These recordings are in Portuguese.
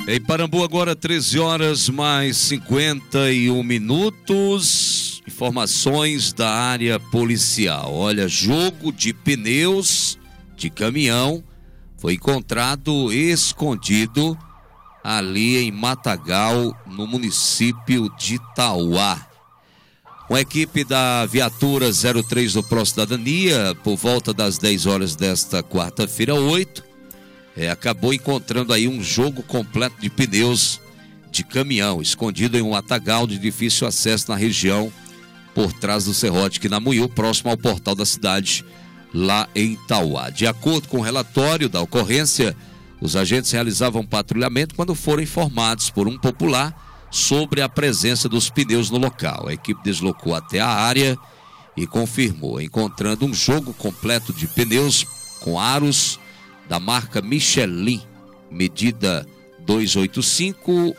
Em Parambu agora 13 horas mais 51 minutos. Informações da área policial. Olha, jogo de pneus de caminhão foi encontrado escondido ali em Matagal, no município de Tauá. Uma equipe da viatura 03 do Pro Cidadania, por volta das 10 horas desta quarta-feira, 8, acabou encontrando aí um jogo completo de pneus de caminhão, escondido em um matagal de difícil acesso na região por trás do serrote Quinamuiú, próximo ao portal da cidade, lá em Tauá. De acordo com o relatório da ocorrência, os agentes realizavam patrulhamento quando foram informados por um popular sobre a presença dos pneus no local. A equipe deslocou até a área e confirmou, encontrando um jogo completo de pneus com aros da marca Michelin, medida 285-80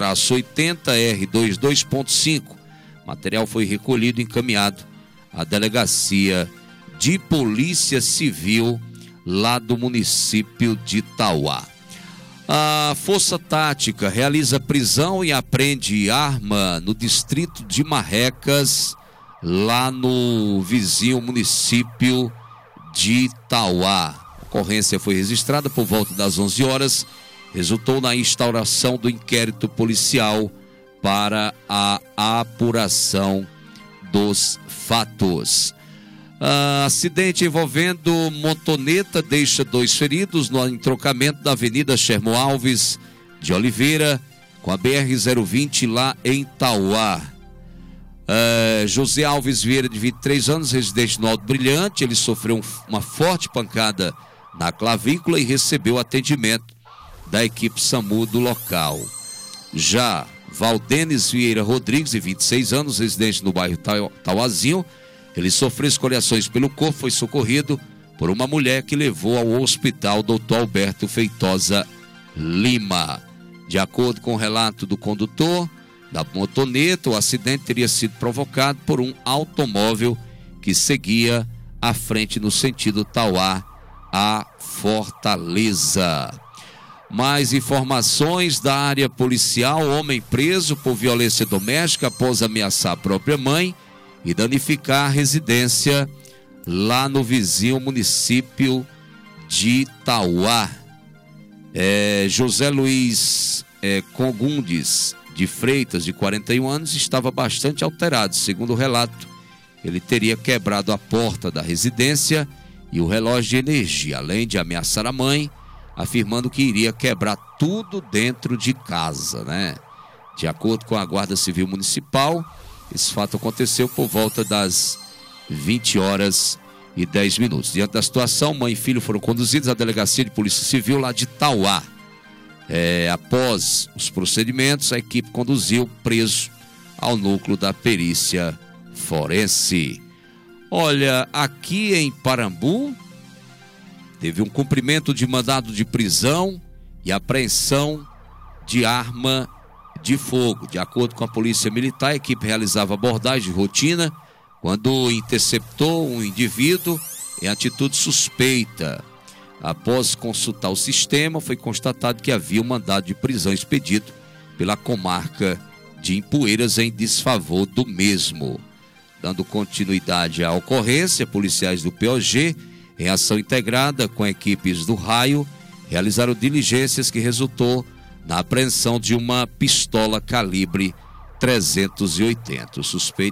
R22.5. O material foi recolhido e encaminhado à delegacia de Polícia Civil lá do município de Tauá. A Força Tática realiza prisão e apreende arma no distrito de Marrecas, lá no vizinho município de Tauá. A ocorrência foi registrada por volta das 11 horas, resultou na instauração do inquérito policial para a apuração dos fatos. Acidente envolvendo motoneta deixa 2 feridos no entroncamento da Avenida Sherman Alves de Oliveira com a BR-020 lá em Tauá. José Alves Vieira, de 23 anos, residente no Alto Brilhante, ele sofreu uma forte pancada na clavícula e recebeu atendimento da equipe SAMU do local. Já Valdenes Vieira Rodrigues, de 26 anos, residente no bairro Tauazinho, ele sofreu escoriações pelo corpo, foi socorrido por uma mulher que levou ao hospital Dr. Alberto Feitosa Lima. De acordo com o relato do condutor da motoneta, o acidente teria sido provocado por um automóvel que seguia à frente no sentido Tauá a Fortaleza. Mais informações da área policial: homem preso por violência doméstica após ameaçar a própria mãe e danificar a residência lá no vizinho município de Tauá. José Luiz Congundes de Freitas, de 41 anos, estava bastante alterado. Segundo o relato, ele teria quebrado a porta da residência e o relógio de energia, além de ameaçar a mãe, afirmando que iria quebrar tudo dentro de casa, né? De acordo com a Guarda Civil Municipal, esse fato aconteceu por volta das 20 horas e 10 minutos. Diante da situação, mãe e filho foram conduzidos à delegacia de Polícia Civil lá de Tauá. Após os procedimentos, a equipe conduziu preso ao núcleo da perícia forense. Olha, aqui em Parambu, teve um cumprimento de mandado de prisão e apreensão de arma de fogo. De acordo com a Polícia Militar, a equipe realizava abordagem de rotina quando interceptou um indivíduo em atitude suspeita. Após consultar o sistema, foi constatado que havia um mandado de prisão expedido pela comarca de Ipueiras em desfavor do mesmo. Dando continuidade à ocorrência, policiais do POG, em ação integrada com equipes do Raio, realizaram diligências que resultou na apreensão de uma pistola calibre 380. O suspeito